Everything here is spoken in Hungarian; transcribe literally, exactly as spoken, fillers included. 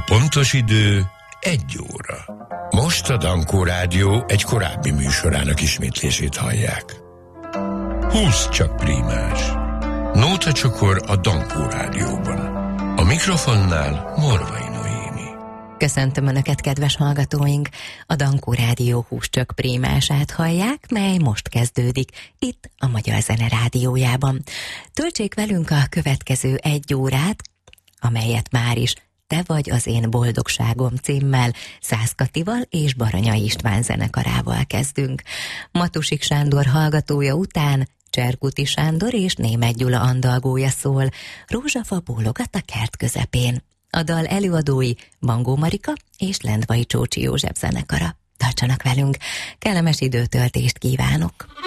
pontos idő egy óra. Most a Dankó Rádió egy korábbi műsorának ismétlését hallják. húsz csak prímás. Nóta csokor a Dankó Rádióban. A mikrofonnál Morvai Noémi. Köszöntöm Önöket, kedves hallgatóink! A Dankó Rádió húsz csak prímását hallják, mely most kezdődik itt a Magyar Zene Rádiójában. Töltsék velünk a következő egy órát, amelyet már is Te vagy az én boldogságom címmel Szász Katival és Baranyai István zenekarával kezdünk. Matusik Sándor hallgatója után Cserkuti Sándor és Németh Gyula andalgója szól, Rózsafa bólogat a kert közepén. A dal előadói Bangó Marika és Lendvai Csócsi József zenekara. Tartsanak velünk, kellemes időtöltést kívánok!